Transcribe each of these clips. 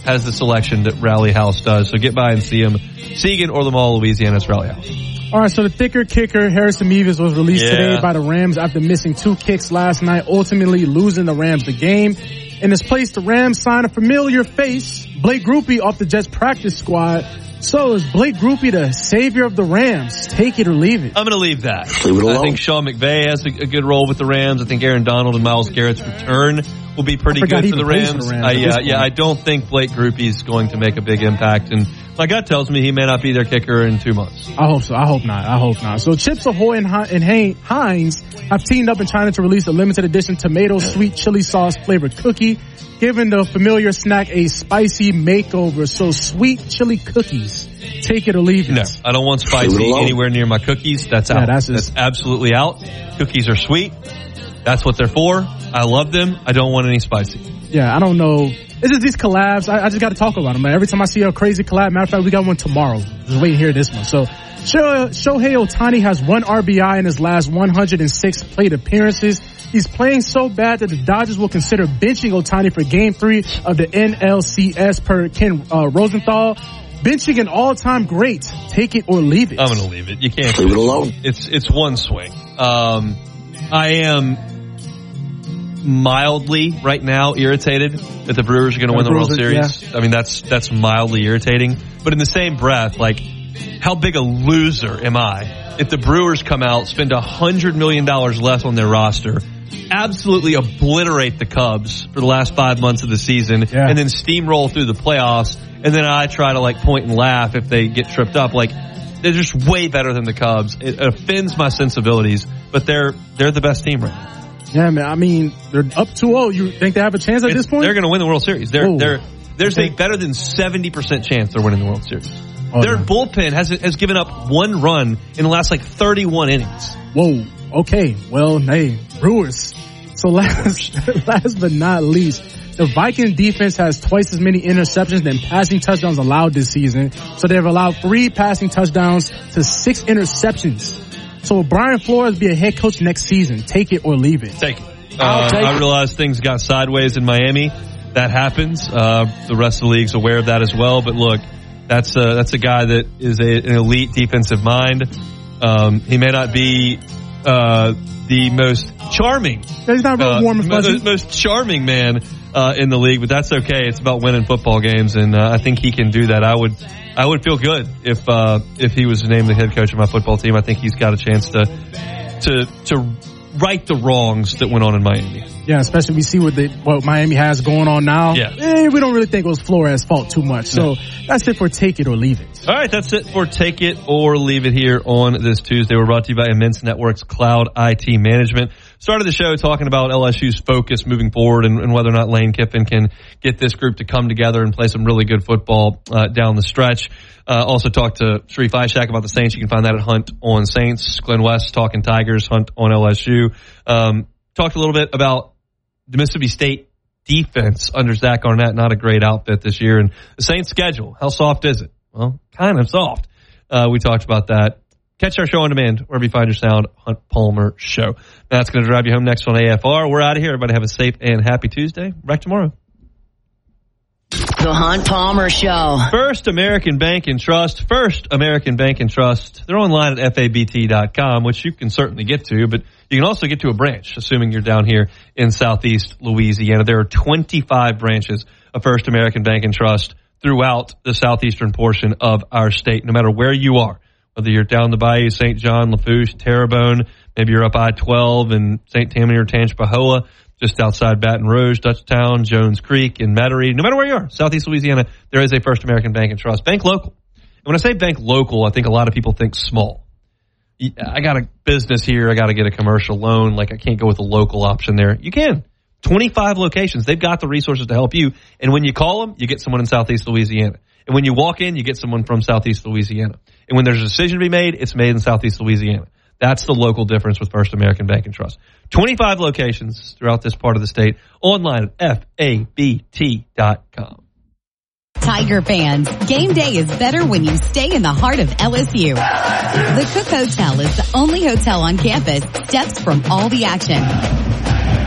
has the selection that Rally House does. So get by and see him. Siegen or the Mall of Louisiana's Rally House. All right, so the thicker kicker, Harrison Mevis, was released today by the Rams after missing 2 kicks last night, ultimately losing the Rams the game. In his place, the Rams signed a familiar face, Blake Grupe, off the Jets practice squad. So is Blake Grupe the savior of the Rams? Take it or leave it. I'm going to leave that. Leave it alone. I think Sean McVay has a good role with the Rams. I think Aaron Donald and Myles Garrett's return will be pretty good for the Rams. I don't think Blake Grupe is going to make a big impact. And my gut tells me he may not be their kicker in 2 months. I hope so. I hope not. So Chips Ahoy and Heinz have teamed up in China to release a limited edition tomato sweet chili sauce flavored cookie, giving the familiar snack a spicy makeover. So sweet chili cookies. Take it or leave it. No, I don't want spicy anywhere near my cookies. That's out. That's absolutely out. Cookies are sweet. That's what they're for. I love them. I don't want any spicy. Yeah, I don't know. It's just these collabs. I just got to talk about them. Every time I see a crazy collab, matter of fact, we got one tomorrow. Just wait and hear this one. So Shohei Ohtani has 1 RBI in his last 106 plate appearances. He's playing so bad that the Dodgers will consider benching Ohtani for Game 3 of the NLCS per Ken Rosenthal. Benching an all-time great. Take it or leave it. I'm going to leave it. You can't leave it alone. It's one swing. I am mildly right now irritated that the Brewers are going to win the World Series. Yeah. I mean, that's mildly irritating. But in the same breath, like, how big a loser am I if the Brewers come out, spend $100 million less on their roster, absolutely obliterate the Cubs for the last 5 months of the season, and then steamroll through the playoffs, and then I try to like point and laugh if they get tripped up. Like, they're just way better than the Cubs. It offends my sensibilities, but they're the best team right now. Yeah, man. I mean, they're up 2-0. You think they have a chance at this point? They're going to win the World Series. There's a better than 70% chance they're winning the World Series. Their bullpen has given up 1 run in the last 31 innings. Whoa. Okay. Well, hey, Brewers. So last but not least, the Viking defense has twice as many interceptions than passing touchdowns allowed this season. So they've allowed 3 passing touchdowns to 6 interceptions. So will Brian Flores be a head coach next season? Take it or leave it? Take it. I realize things got sideways in Miami. That happens. The rest of the league's aware of that as well. But look, that's a guy that is an elite defensive mind. He may not be the most charming. He's not really warm and fuzzy. The most charming man in the league, but that's okay. It's about winning football games, and I think he can do that. I would feel good if he was named the head coach of my football team. I think he's got a chance to right the wrongs that went on in Miami. Yeah, especially we see what Miami has going on now. Yeah. We don't really think it was Flores' fault too much. So that's it for Take It or Leave It. All right, that's it for Take It or Leave It here on this Tuesday. We're brought to you by Immense Networks Cloud IT Management. Started the show talking about LSU's focus moving forward and whether or not Lane Kiffin can get this group to come together and play some really good football down the stretch. Also talked to Sharif Ishak about the Saints. You can find that at Hunt on Saints. Glenn West talking Tigers, Hunt on LSU. Talked a little bit about the Mississippi State defense under Zach Arnett. Not a great outfit this year. And the Saints schedule, how soft is it? Well, kind of soft. We talked about that. Catch our show on demand wherever you find your sound, Hunt Palmer Show. That's going to drive you home next on AFR. We're out of here. Everybody have a safe and happy Tuesday. Back tomorrow. The Hunt Palmer Show. First American Bank and Trust. First American Bank and Trust. They're online at FABT.com, which you can certainly get to, but you can also get to a branch, assuming you're down here in Southeast Louisiana. There are 25 branches of First American Bank and Trust throughout the southeastern portion of our state, no matter where you are. Whether you're down the bayou, St. John, Lafourche, Terrebonne, maybe you're up I-12 in St. Tammany or Tangipahoa, just outside Baton Rouge, Dutchtown, Jones Creek, and Metairie. No matter where you are, Southeast Louisiana, there is a First American Bank and Trust. Bank local. And when I say bank local, I think a lot of people think small. I got a business here. I got to get a commercial loan. Like, I can't go with a local option there. You can. 25 locations. They've got the resources to help you. And when you call them, you get someone in Southeast Louisiana. And when you walk in, you get someone from Southeast Louisiana. And when there's a decision to be made, it's made in Southeast Louisiana. That's the local difference with First American Bank and Trust. 25 locations throughout this part of the state. Online at FABT.com. Tiger fans, game day is better when you stay in the heart of LSU. The Cook Hotel is the only hotel on campus steps from all the action.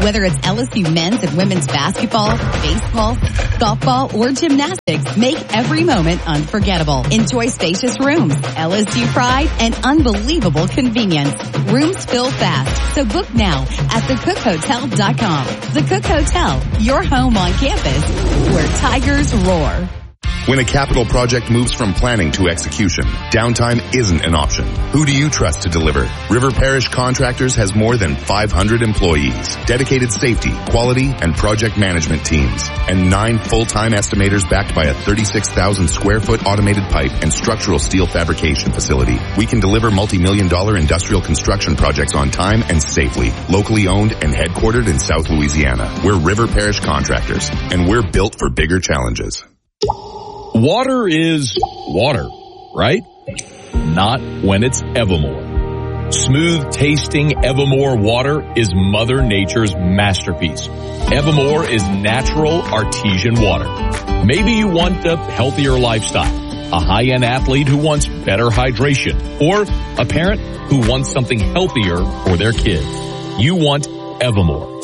Whether it's LSU men's and women's basketball, baseball, softball, or gymnastics, make every moment unforgettable. Enjoy spacious rooms, LSU pride, and unbelievable convenience. Rooms fill fast, so book now at thecookhotel.com. The Cook Hotel, your home on campus, where Tigers roar. When a capital project moves from planning to execution, downtime isn't an option. Who do you trust to deliver? River Parish Contractors has more than 500 employees, dedicated safety, quality, and project management teams, and 9 full-time estimators backed by a 36,000 square foot automated pipe and structural steel fabrication facility. We can deliver multi-million-dollar industrial construction projects on time and safely, locally owned and headquartered in South Louisiana. We're River Parish Contractors, and we're built for bigger challenges. Water is water, right? Not when it's Evermore. Smooth tasting Evermore water is Mother Nature's masterpiece. Evermore is natural artesian water. Maybe you want a healthier lifestyle, a high-end athlete who wants better hydration, or a parent who wants something healthier for their kids. You want Evermore.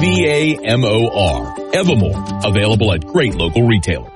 EVAMOR. Evermore. Available at great local retailers.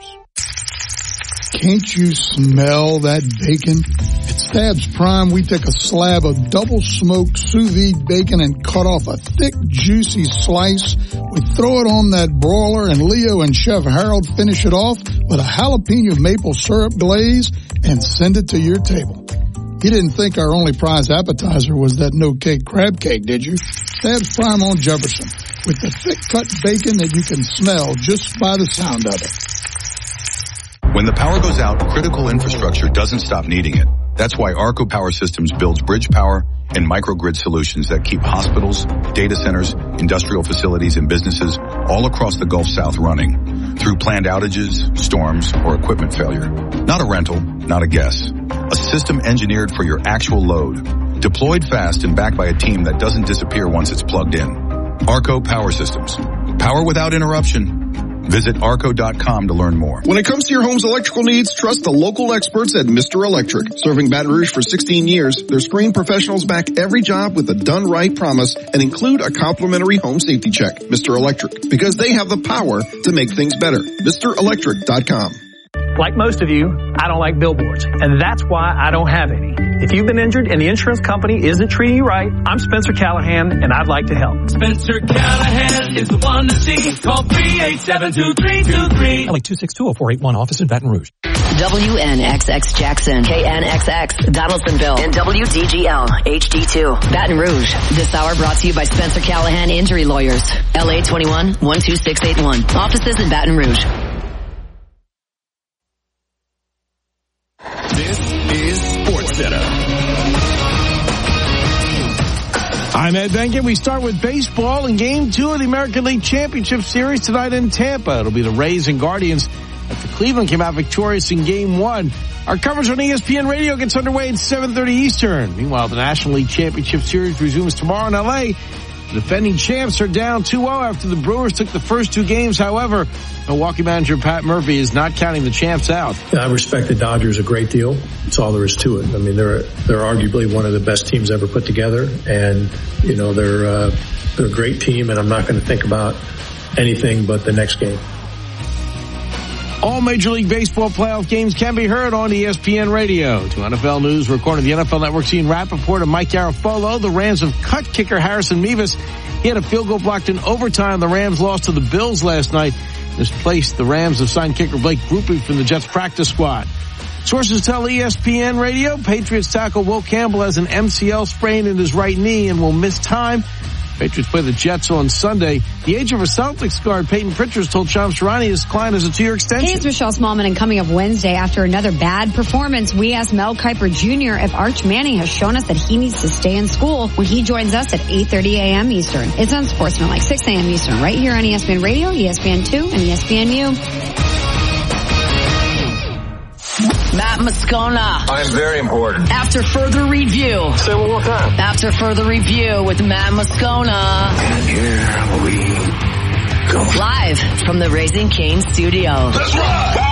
Can't you smell that bacon? At Stabs Prime, we take a slab of double-smoked sous vide bacon and cut off a thick, juicy slice. We throw it on that broiler, and Leo and Chef Harold finish it off with a jalapeno maple syrup glaze and send it to your table. You didn't think our only prize appetizer was that no-cake crab cake, did you? Stabs Prime on Jefferson, with the thick-cut bacon that you can smell just by the sound of it. When the power goes out, critical infrastructure doesn't stop needing it. That's why Arco Power Systems builds bridge power and microgrid solutions that keep hospitals, data centers, industrial facilities, and businesses all across the Gulf South running through planned outages, storms, or equipment failure. Not a rental, not a guess. A system engineered for your actual load. Deployed fast and backed by a team that doesn't disappear once it's plugged in. Arco Power Systems. Power without interruption. Visit arco.com to learn more. When it comes to your home's electrical needs, trust the local experts at Mr. Electric. Serving Baton Rouge for 16 years, their screened professionals back every job with a done-right promise and include a complimentary home safety check. Mr. Electric, because they have the power to make things better. MrElectric.com. Like most of you, I don't like billboards, and that's why I don't have any. If you've been injured and the insurance company isn't treating you right, I'm Spencer Callahan, and I'd like to help. Spencer Callahan is the one to see. Call 387-2323. LA 262-0481, office in Baton Rouge. WNXX Jackson, KNXX Donaldsonville, and WDGL HD2 Baton Rouge. This hour brought to you by Spencer Callahan Injury Lawyers. LA 21-12681. Offices in Baton Rouge. This is SportsCenter. I'm Ed Benkin. We start with baseball in Game 2 of the American League Championship Series tonight in Tampa. It'll be the Rays and Guardians after Cleveland came out victorious in Game 1. Our coverage on ESPN Radio gets underway at 7:30 Eastern. Meanwhile, the National League Championship Series resumes tomorrow in L.A. The defending champs are down 2-0 after the Brewers took the first 2 games. However, Milwaukee manager Pat Murphy is not counting the champs out. I respect the Dodgers a great deal. That's all there is to it. I mean, they're arguably one of the best teams ever put together, and you know they're a great team. And I'm not going to think about anything but the next game. All Major League Baseball playoff games can be heard on ESPN Radio. To NFL News, recording the NFL Network's Ian Rappaport and Mike Garafolo. The Rams have cut kicker Harrison Mevis. He had a field goal blocked in overtime. The Rams lost to the Bills last night. In this place, the Rams have signed kicker Blake Grupe from the Jets practice squad. Sources tell ESPN Radio Patriots tackle Will Campbell has an MCL sprain in his right knee and will miss time. Patriots play the Jets on Sunday. The age of a Celtics guard, Peyton Pritchard, told Shams Charania his client has a 2-year extension. Hey, it's Michelle Smallman, and coming up Wednesday after another bad performance, we asked Mel Kiper Jr. if Arch Manning has shown us that he needs to stay in school when he joins us at 8:30 a.m. Eastern. It's on Sportsman, 6 a.m. Eastern, right here on ESPN Radio, ESPN2, and ESPNU. Matt Moscona. I'm very important. After further review. Say it one more time. After further review with Matt Moscona. And here we go. Live from the Raising Cane's studio. Let's rock!